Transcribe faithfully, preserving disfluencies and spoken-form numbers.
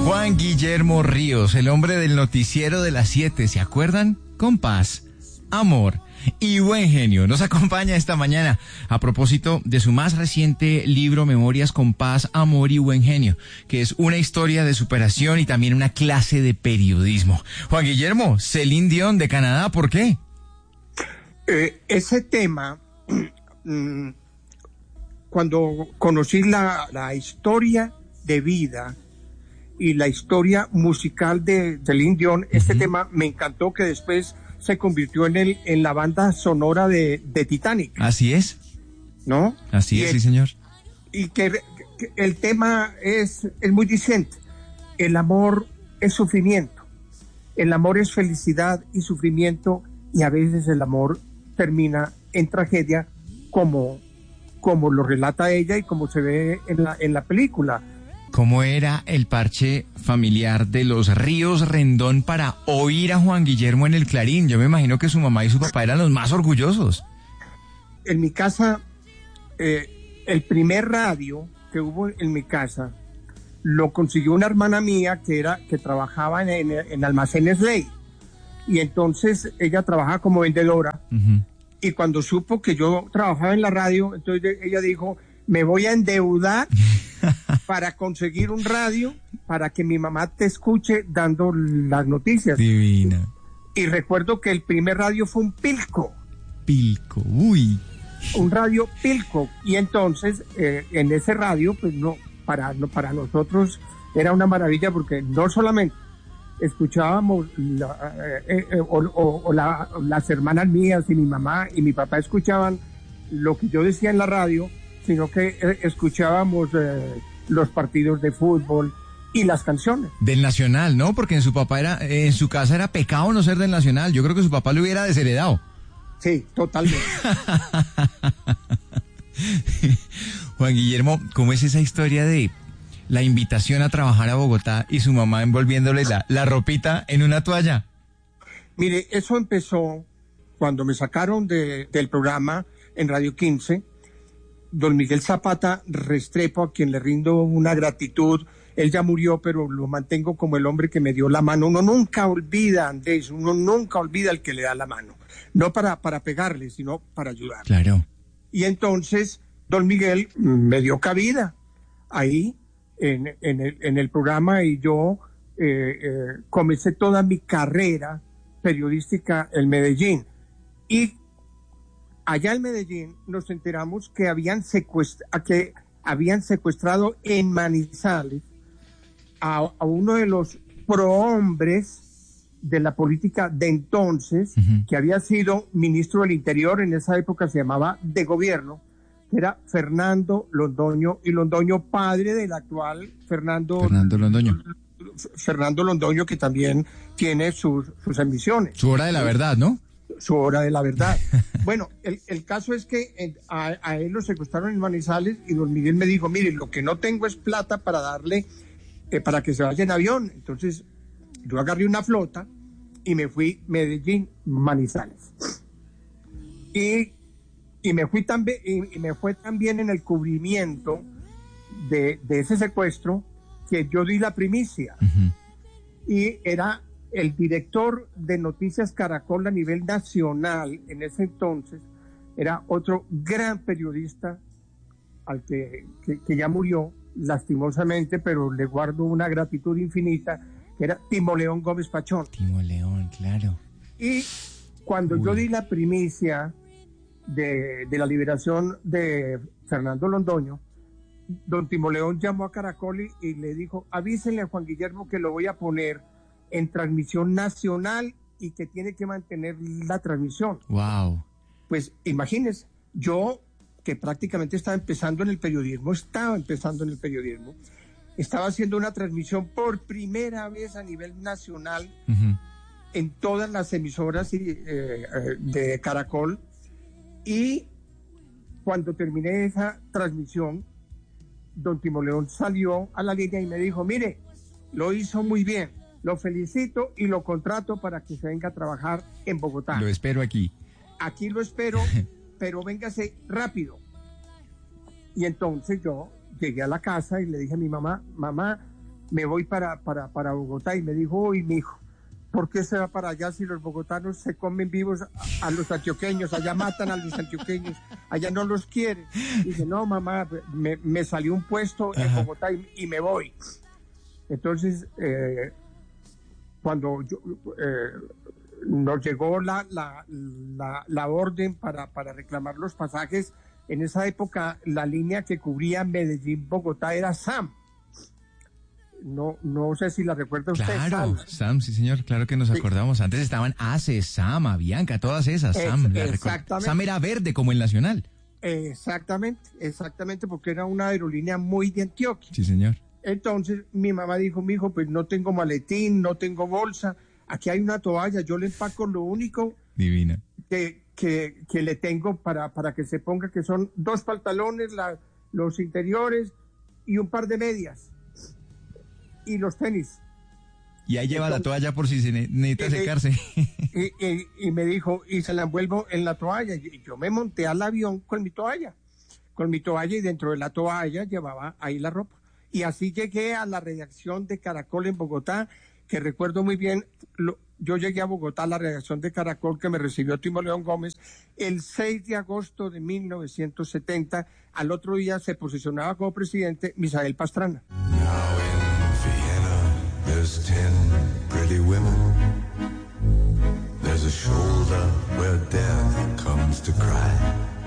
Juan Guillermo Ríos, el hombre del noticiero de las siete, ¿se acuerdan? Con paz, amor y buen genio. Nos acompaña esta mañana a propósito de su más reciente libro Memorias con paz, amor y buen genio, que es una historia de superación y también una clase de periodismo. Juan Guillermo, Celine Dion de Canadá, ¿por qué? Eh, ese tema, cuando conocí la, la historia de vida y la historia musical de Celine Dion, uh-huh. Este tema me encantó, que después se convirtió en el en la banda sonora de, de Titanic. Así es. ¿No? Así y es, el, sí, señor. Y que, que el tema es, es muy diciente. El amor es sufrimiento. El amor es felicidad y sufrimiento, y a veces el amor termina en tragedia, como, como lo relata ella y como se ve en la, en la película. ¿Cómo era el parche familiar de los Ríos Rendón para oír a Juan Guillermo en el Clarín? Yo me imagino que su mamá y su papá eran los más orgullosos. En mi casa, eh, el primer radio que hubo en mi casa lo consiguió una hermana mía que era que trabajaba en, en, en Almacenes Ley. Y entonces ella trabajaba como vendedora. Uh-huh. Y cuando supo que yo trabajaba en la radio, entonces ella dijo: me voy a endeudar para conseguir un radio para que mi mamá te escuche dando las noticias. Divina. Y, y recuerdo que el primer radio fue un Pilco. Pilco, uy. Un radio Pilco. Y entonces, eh, en ese radio, pues no, para, no, para nosotros era una maravilla, porque no solamente escuchábamos la, eh, eh, o, o, o la, las hermanas mías y mi mamá y mi papá escuchaban lo que yo decía en la radio, sino que eh, escuchábamos eh, los partidos de fútbol y las canciones. Del Nacional, ¿no? Porque en su papá era, eh, en su casa era pecado no ser del Nacional. Yo creo que su papá lo hubiera desheredado. Sí, totalmente. Juan Guillermo, ¿cómo es esa historia de la invitación a trabajar a Bogotá y su mamá envolviéndole la, la ropita en una toalla? Mire, eso empezó cuando me sacaron de, del programa en Radio quince. Don Miguel Zapata Restrepo, a quien le rindo una gratitud. Él ya murió, pero lo mantengo como el hombre que me dio la mano. Uno nunca olvida, Andrés, uno nunca olvida al que le da la mano. No para, para pegarle, sino para ayudar. Claro. Y entonces, don Miguel me dio cabida ahí, en, en, el, en el programa, y yo eh, eh, comencé toda mi carrera periodística en Medellín. Y allá en Medellín nos enteramos que habían, secuestra, que habían secuestrado en Manizales a, a uno de los prohombres de la política de entonces, uh-huh. que había sido ministro del Interior, en esa época se llamaba de gobierno, que era Fernando Londoño, y Londoño padre del actual Fernando, Fernando Londoño. Fernando Londoño, que también tiene sus, sus emisiones. Su hora de la verdad, ¿no? Su hora de la verdad. Bueno, el, el caso es que en, a, a él lo secuestraron en Manizales, y don Miguel me dijo: mire, lo que no tengo es plata para darle, eh, para que se vaya en avión. Entonces yo agarré una flota y me fui Medellín, Manizales. Y, y me fui también, y, y me fue también en el cubrimiento de, de ese secuestro, que yo di la primicia. Uh-huh. Y era el director de Noticias Caracol a nivel nacional en ese entonces, era otro gran periodista al que, que, que ya murió lastimosamente, pero le guardo una gratitud infinita, que era Timo León Gómez Pachón. Timo León, claro. Y cuando Uy. yo di la primicia de, de la liberación de Fernando Londoño, don Timo León llamó a Caracol y, y le dijo: avísenle a Juan Guillermo que lo voy a poner en transmisión nacional y que tiene que mantener la transmisión. Wow. Pues imagínense, yo que prácticamente estaba empezando en el periodismo, estaba empezando en el periodismo, estaba haciendo una transmisión por primera vez a nivel nacional, uh-huh. en todas las emisoras y, eh, de Caracol, y cuando terminé esa transmisión, don Timo León salió a la línea y me dijo: mire, lo hizo muy bien, lo felicito y lo contrato para que se venga a trabajar en Bogotá. Lo espero aquí. Aquí lo espero, pero véngase rápido. Y entonces yo llegué a la casa y le dije a mi mamá: mamá, me voy para, para, para Bogotá, y me dijo, uy, mijo, ¿por qué se va para allá si los bogotanos se comen vivos a, a los antioqueños? Allá matan a los antioqueños, allá no los quieren. Y dije, no, mamá, me, me salió un puesto en Ajá. Bogotá y, y me voy. Entonces, eh, cuando yo, eh, nos llegó la, la, la, la orden para, para reclamar los pasajes, en esa época la línea que cubría Medellín-Bogotá era SAM. No, no sé si la recuerda usted. Claro, SAM, Sam, sí señor, claro que nos Sí. acordamos. Antes estaban ACE, SAM, Avianca, todas esas, Ex- Sam. la recuerdo. exactamente. Sam era verde como el Nacional. Exactamente, exactamente, porque era una aerolínea muy de Antioquia. Sí señor. Entonces mi mamá dijo, mi hijo, pues no tengo maletín, no tengo bolsa, aquí hay una toalla, yo le empaco lo único Divina. que, que, que le tengo para, para que se ponga, que son dos pantalones, la, los interiores y un par de medias y los tenis. Y ahí lleva la Entonces- toalla por si se ne- necesita Eh, eh, secarse. Y, y, y me dijo, y se la envuelvo en la toalla. Y yo me monté al avión con mi toalla, con mi toalla, y dentro de la toalla llevaba ahí la ropa. Y así llegué a la redacción de Caracol en Bogotá, que recuerdo muy bien, lo, yo llegué a Bogotá a la redacción de Caracol que me recibió Timo León Gómez el seis de agosto de mil novecientos setenta. Al otro día se posicionaba como presidente Misael Pastrana. Now in Vienna, there's ten pretty women. There's a shoulder where death comes to cry.